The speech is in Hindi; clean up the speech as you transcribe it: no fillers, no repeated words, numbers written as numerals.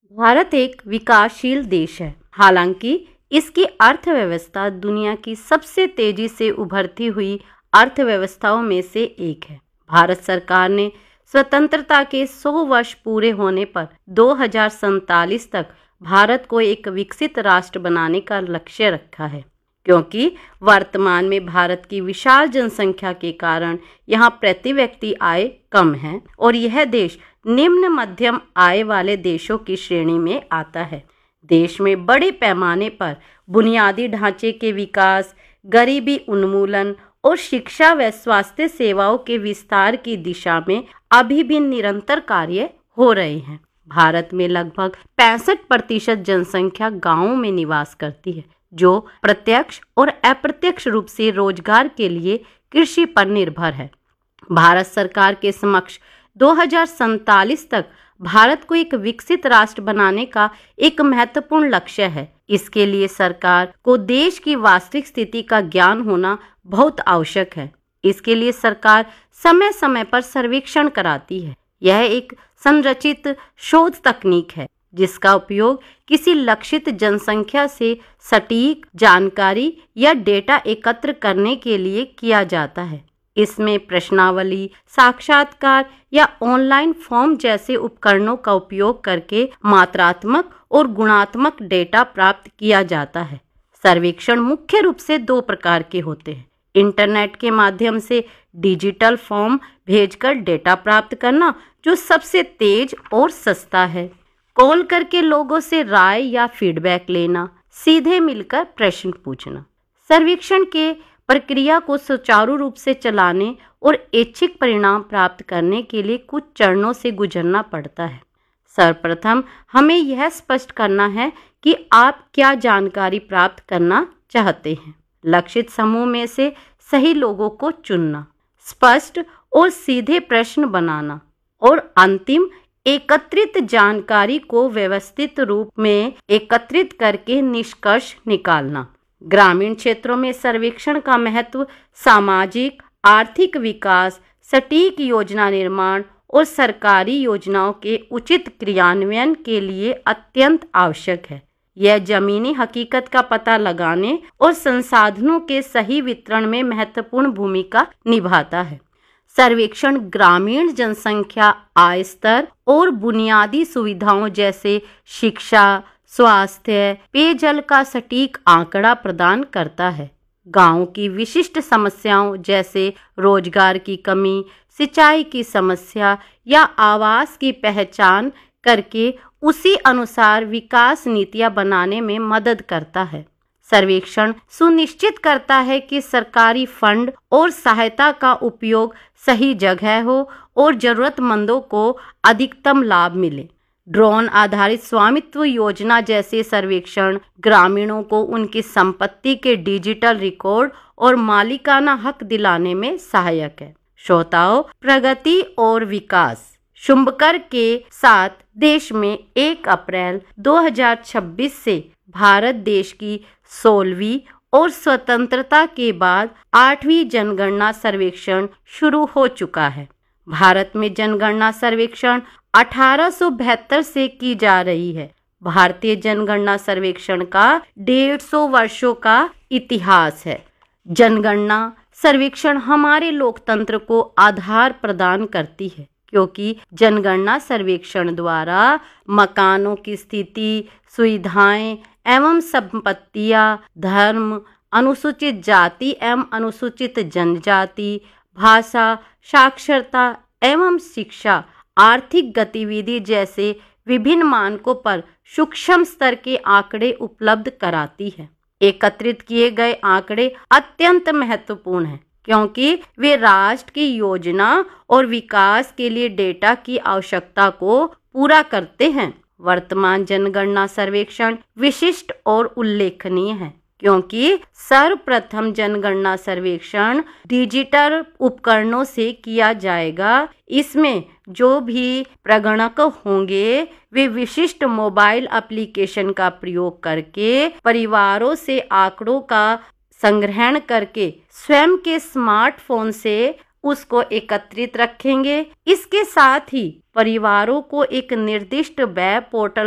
भारत एक विकासशील देश है। हालांकि इसकी अर्थव्यवस्था दुनिया की सबसे तेजी से उभरती हुई अर्थव्यवस्थाओं में से एक है। भारत सरकार ने स्वतंत्रता के 100 वर्ष पूरे होने पर 2047 तक भारत को एक विकसित राष्ट्र बनाने का लक्ष्य रखा है। क्योंकि वर्तमान में भारत की विशाल जनसंख्या के कारण यहाँ प्रति व्यक्ति आय कम है और यह देश निम्न मध्यम आय वाले देशों की श्रेणी में आता है। देश में बड़े पैमाने पर बुनियादी ढांचे के विकास, गरीबी उन्मूलन और शिक्षा व स्वास्थ्य सेवाओं के विस्तार की दिशा में अभी भी निरंतर कार्य हो रहे हैं। भारत में लगभग 65% जनसंख्या गांवों में निवास करती है, जो प्रत्यक्ष और अप्रत्यक्ष रूप से रोजगार के लिए कृषि पर निर्भर है। भारत सरकार के समक्ष 2047 तक भारत को एक विकसित राष्ट्र बनाने का एक महत्वपूर्ण लक्ष्य है। इसके लिए सरकार को देश की वास्तविक स्थिति का ज्ञान होना बहुत आवश्यक है। इसके लिए सरकार समय समय पर सर्वेक्षण कराती है। यह एक संरचित शोध तकनीक है जिसका उपयोग किसी लक्षित जनसंख्या से सटीक जानकारी या डेटा एकत्र करने के लिए किया जाता है। इसमें प्रश्नावली, साक्षात्कार या ऑनलाइन फॉर्म जैसे उपकरणों का उपयोग करके मात्रात्मक और गुणात्मक डेटा प्राप्त किया जाता है। सर्वेक्षण मुख्य रूप से 2 प्रकार के होते हैं। इंटरनेट के माध्यम से डिजिटल फॉर्म भेजकर डेटा प्राप्त करना, जो सबसे तेज और सस्ता है। कॉल करके लोगों से राय या फीडबैक लेना, सीधे मिलकर प्रश्न पूछना। सर्वेक्षण के प्रक्रिया को सुचारू रूप से चलाने और ऐच्छिक परिणाम प्राप्त करने के लिए कुछ चरणों से गुजरना पड़ता है। सर्वप्रथम हमें यह स्पष्ट करना है कि आप क्या जानकारी प्राप्त करना चाहते हैं। लक्षित समूह में से सही लोगों को चुनना, स्पष्ट और सीधे प्रश्न बनाना और अंतिम एकत्रित जानकारी को व्यवस्थित रूप में एकत्रित करके निष्कर्ष निकालना। ग्रामीण क्षेत्रों में सर्वेक्षण का महत्व सामाजिक आर्थिक विकास, सटीक योजना निर्माण और सरकारी योजनाओं के उचित क्रियान्वयन के लिए अत्यंत आवश्यक है। यह जमीनी हकीकत का पता लगाने और संसाधनों के सही वितरण में महत्वपूर्ण भूमिका निभाता है। सर्वेक्षण ग्रामीण जनसंख्या, आय स्तर और बुनियादी सुविधाओं जैसे शिक्षा, स्वास्थ्य, पेयजल का सटीक आंकड़ा प्रदान करता है। गांवों की विशिष्ट समस्याओं जैसे रोजगार की कमी, सिंचाई की समस्या या आवास की पहचान करके उसी अनुसार विकास नीतियां बनाने में मदद करता है। सर्वेक्षण सुनिश्चित करता है कि सरकारी फंड और सहायता का उपयोग सही जगह हो और जरूरतमंदों को अधिकतम लाभ मिले। ड्रोन आधारित स्वामित्व योजना जैसे सर्वेक्षण ग्रामीणों को उनकी संपत्ति के डिजिटल रिकॉर्ड और मालिकाना हक दिलाने में सहायक है। श्रोताओं, प्रगति और विकास शुभंकर के साथ देश में 1 अप्रैल 2026 से भारत देश की 16वीं और स्वतंत्रता के बाद 8वीं जनगणना सर्वेक्षण शुरू हो चुका है। भारत में जनगणना सर्वेक्षण 1872 से की जा रही है। भारतीय जनगणना सर्वेक्षण का 150 वर्षों का इतिहास है। जनगणना सर्वेक्षण हमारे लोकतंत्र को आधार प्रदान करती है, क्योंकि जनगणना सर्वेक्षण द्वारा मकानों की स्थिति, सुविधाएं एवं संपत्तियां, धर्म, अनुसूचित जाति एवं अनुसूचित जनजाति, भाषा, साक्षरता एवं शिक्षा, आर्थिक गतिविधि जैसे विभिन्न मानकों पर सूक्ष्म स्तर के आंकड़े उपलब्ध कराती है। एकत्रित किए गए आंकड़े अत्यंत महत्वपूर्ण हैं, क्योंकि वे राष्ट्र की योजना और विकास के लिए डेटा की आवश्यकता को पूरा करते हैं। वर्तमान जनगणना सर्वेक्षण विशिष्ट और उल्लेखनीय है, क्योंकि सर्वप्रथम जनगणना सर्वेक्षण डिजिटल उपकरणों से किया जाएगा। इसमें जो भी प्रगणक होंगे वे विशिष्ट मोबाइल एप्लीकेशन का प्रयोग करके परिवारों से आंकड़ों का संग्रहण करके स्वयं के स्मार्टफोन से उसको एकत्रित रखेंगे। इसके साथ ही परिवारों को एक निर्दिष्ट वेब पोर्टल